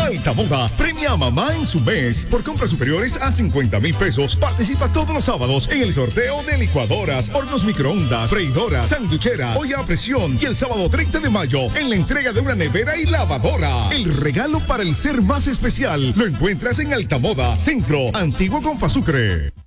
Altamoda premia a mamá en su mes. Por compras superiores a 50,000 pesos, participa todos los sábados en el sorteo de licuadoras, hornos microondas, freidoras, sanduchera, olla a presión y el sábado 30 de mayo en la entrega de una nevera y lavadora. El regalo para el ser más especial lo encuentras en Altamoda, Centro, Antiguo Confasucre.